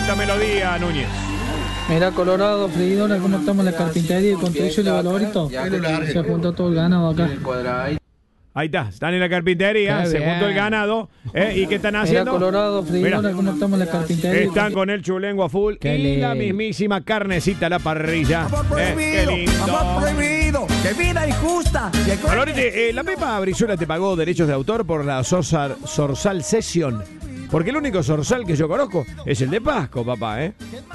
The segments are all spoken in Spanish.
esta melodía, Núñez. Mira, Colorado, freidora, cómo estamos en la carpintería y construcción de valorito. Se juntó todo el ganado acá. Ahí está, están en la carpintería, se juntó el ganado. ¿Y qué están haciendo? Mira, Colorado, freidora, cómo estamos en la carpintería. Están con el chulengua full y la mismísima carnecita a la parrilla. ¡Qué lindo! Amor prohibido, ¡qué vida injusta! Valorete, la Pepa Brizuela te pagó derechos de autor por la Zorzal Session. Porque el único zorzal que yo conozco es el de Pasco, papá, ¿eh?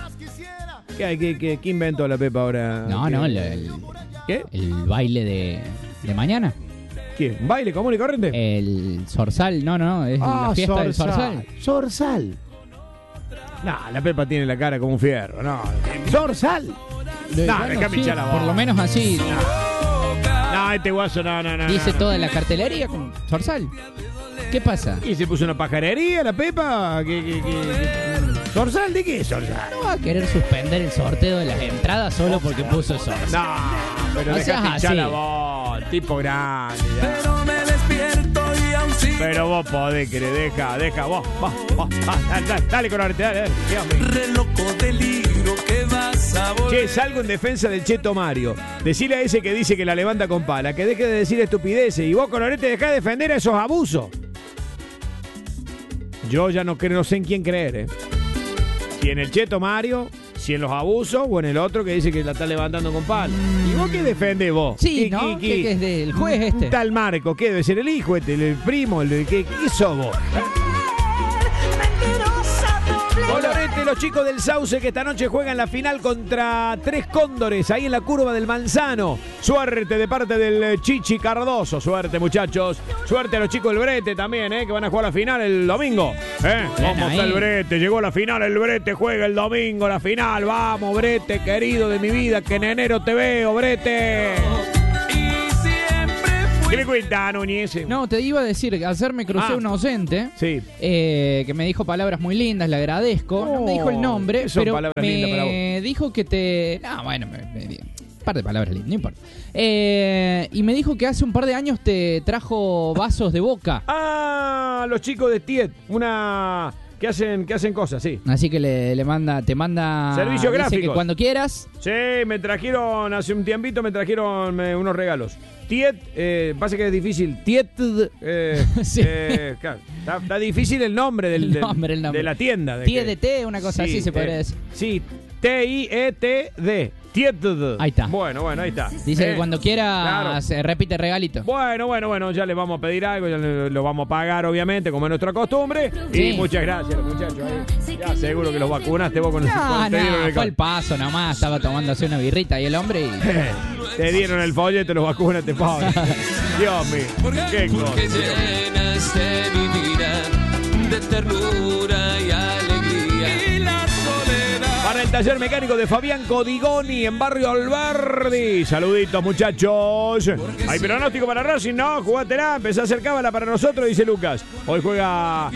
¿Qué inventó la Pepa ahora? No, ¿Qué? El baile de mañana. ¿Qué? ¿Un baile común y corriente? El zorzal, no, es la fiesta del zorzal. Zorzal. No, la Pepa tiene la cara como un fierro, no. ¿Zorzal? No, déjame hinchar la voz. Por lo menos así. No, este guaso, no. Dice toda la cartelería con zorzal. ¿Qué pasa? ¿Y se puso una pajarería la Pepa? ¿Zorzal? ¿De qué es Zorzal? No va a querer suspender el sorteo de las entradas solo porque puso zorzal. No, pero No dejate seas hinchar así. la voz, tipo grande. Ya. Pero me despierto y aún sigo. Pero vos podés querer, deja, vos, dale, Colorete, dale, Dios mío. Re loco deliro que vas a volver. Che, salgo en defensa del Cheto Mario. Decile a ese que dice que la levanta con pala, que deje de decir estupideces. Y vos, Colorete, dejá de defender a esos abusos. Yo ya no sé en quién creer, Si en el Cheto Mario, si en los abusos o en el otro que dice que la está levantando con pala. ¿Y vos qué defendés vos? Sí, ¿no? ¿Qué es del juez este? Un tal Marco, ¿qué debe ser el hijo el primo? ¿Qué sos vos? Colorete, los chicos del Sauce que esta noche juegan la final contra 3 Cóndores ahí en la curva del Manzano. Suerte de parte del Chichi Cardoso. Suerte, muchachos. Suerte a los chicos del Brete también, que van a jugar la final el domingo. Vamos al Brete. Llegó la final, el Brete juega el domingo la final. Vamos, Brete, querido de mi vida, que en enero te veo, Brete. ¿Qué me cuenta, Núñez? No, te iba a decir, ayer me crucé un ausente que me dijo palabras muy lindas, le agradezco. No me dijo el nombre, pero me dijo que te... No, bueno, un par de palabras lindas, no importa. Y me dijo que hace un par de años te trajo vasos de Boca. Ah, los chicos de Tiet, que hacen cosas, sí. Así que te manda servicio gráfico. Que cuando quieras. Sí, me trajeron hace un tiempito, unos regalos. Tiet, pasa que es difícil. Tiet, Sí. Claro, está difícil el nombre el nombre. De la tienda. Tiet, una cosa así se podría decir. Sí, T-I-E-T-D. Tiet. Ahí está. Bueno, ahí está. Dice que cuando quieras repite regalito. Bueno, ya le vamos a pedir algo, ya lo vamos a pagar, obviamente, como es nuestra costumbre. Sí. Y muchas gracias, muchachos. Ya seguro que los vacunaste vos con el fue el paso nomás, estaba tomándose una birrita y el hombre y... Te dieron el folleto, los vacunaste, pobre. Dios mío, qué cosa. Porque llenas de mi vida de ternura y alegría. Y la soledad. Para el taller mecánico de Fabián Codigoni en Barrio Alberdi. Saluditos, muchachos. Hay pronóstico para Racing, ¿no? Jugátela, empezá a hacer cábala para nosotros, dice Lucas. Hoy juega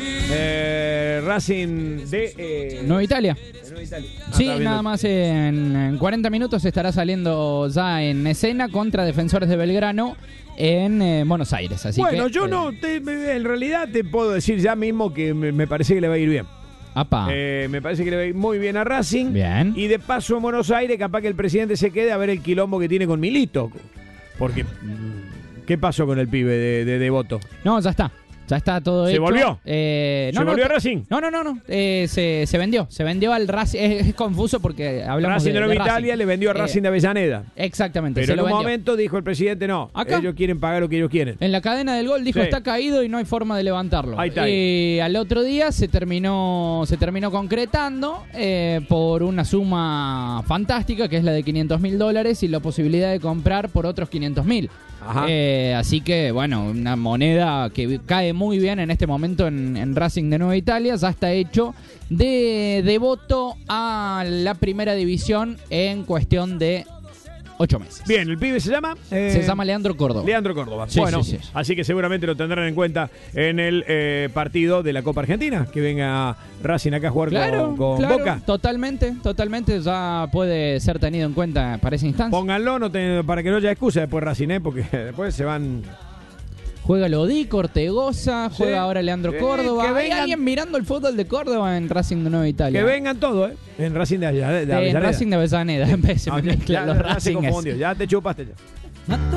Racing de... Nueva Italia. Sí, está nada más en 40 minutos estará saliendo ya en escena contra Defensores de Belgrano en Buenos Aires. Así bueno, que, yo en realidad te puedo decir ya mismo que me parece que le va a ir bien. Me parece que le va a ir muy bien a Racing. Bien. Y de paso en Buenos Aires, capaz que el presidente se quede a ver el quilombo que tiene con Milito. Porque, ¿qué pasó con el pibe de Devoto? No, ya está. Ya está todo hecho. ¿Se volvió? ¿Se volvió a Racing? No. Se vendió. Se vendió al Racing. Es confuso porque hablamos Racing de Nueva Italia Racing. le vendió a Racing de Avellaneda. Exactamente. Pero en un momento dijo el presidente, no, ¿Acá? Ellos quieren pagar lo que ellos quieren. En la cadena del gol dijo Sí. está caído y no hay forma de levantarlo. Ahí está. Y al otro día se terminó concretando por una suma fantástica que es la de $500,000 y la posibilidad de comprar por otros $500,000. Así que, bueno, una moneda que cae muy bien en este momento en Racing de Nueva Italia. Ya está hecho de devoto a la primera división en cuestión de 8 meses. Bien, ¿el pibe se llama? Se llama Leandro Córdoba. Leandro Córdoba. Sí, bueno, sí. así que seguramente lo tendrán en cuenta en el partido de la Copa Argentina, que venga Racing acá a jugar con Boca. Totalmente, ya puede ser tenido en cuenta para esa instancia. Pónganlo para que no haya excusa después Racing, porque después se van Juega Lodico, Ortegoza, Sí. juega ahora Leandro Sí, Córdoba. que Hay vengan- alguien mirando el fútbol de Córdoba en Racing de Nueva Italia. Que vengan todos, en Racing de en Avellaneda. Racing de Avellaneda. En vez de No, mezclar los ya se Racings. confundió, ya te chupaste ya.